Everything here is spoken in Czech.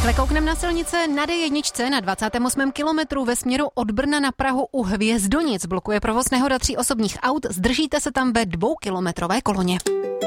Rychle kouknem na silnice na D1 na 28. kilometru ve směru od Brna na Prahu u Hvězdonic. Blokuje provoz nehoda 3 osobních aut, zdržíte se tam ve 2kilometrové koloně.